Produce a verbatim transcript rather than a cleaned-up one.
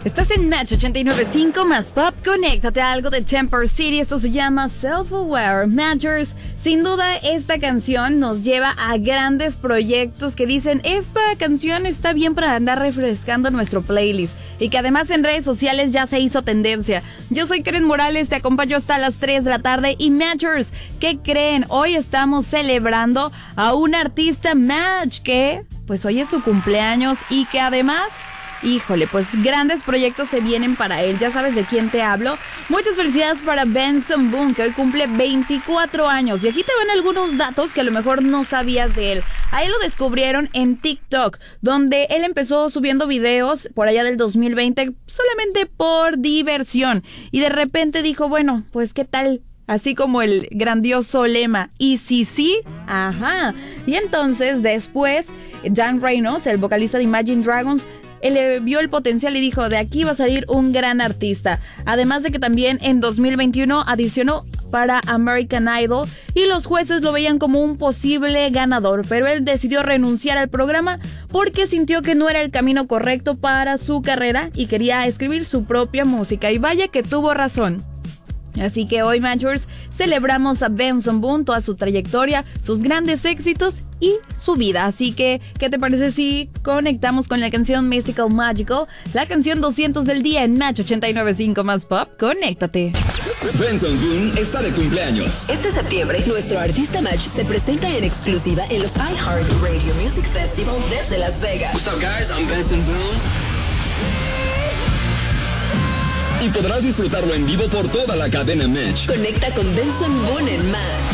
Estás en Match ochenta y nueve punto cinco más Pop. Conéctate a algo de Temper City. Esto se llama Self-Aware. Matchers, sin duda esta canción nos lleva a grandes proyectos que dicen esta canción está bien para andar refrescando nuestro playlist y que además en redes sociales ya se hizo tendencia. Yo soy Karen Morales, te acompaño hasta las tres de la tarde y Matchers, ¿qué creen? Hoy estamos celebrando a un artista Match que pues hoy es su cumpleaños y que además... Híjole, pues grandes proyectos se vienen para él. Ya sabes de quién te hablo. Muchas felicidades para Benson Boone, que hoy cumple veinticuatro años. Y aquí te van algunos datos que a lo mejor no sabías de él. A él lo descubrieron en TikTok, donde él empezó subiendo videos por allá del dos mil veinte solamente por diversión. Y de repente dijo, bueno, pues qué tal... Así como el grandioso lema, ¿y si sí? Ajá. Y entonces después, Dan Reynolds, el vocalista de Imagine Dragons, él vio el potencial y dijo, de aquí va a salir un gran artista. Además de que también en dos mil veintiuno adicionó para American Idol y los jueces lo veían como un posible ganador, pero él decidió renunciar al programa porque sintió que no era el camino correcto para su carrera y quería escribir su propia música. Y vaya que tuvo razón. Así que hoy, Matchers, celebramos a Benson Boone, toda su trayectoria, sus grandes éxitos y su vida. Así que, ¿qué te parece si conectamos con la canción Mystical Magical? La canción doscientos del día en Match ochenta y nueve punto cinco más Pop. Conéctate. Benson Boone está de cumpleaños. Este septiembre, nuestro artista Match se presenta en exclusiva en los iHeart Radio Music Festival desde Las Vegas. What's up, guys? I'm Benson Boone. Y podrás disfrutarlo en vivo por toda la cadena Match. Conecta con Benson Boone en Match.